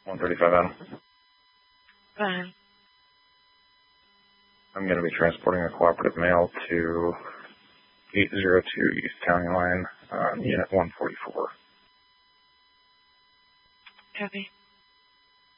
135M. Go ahead. I'm going to be transporting a cooperative mail to 802 East County Line, Unit 144. Copy.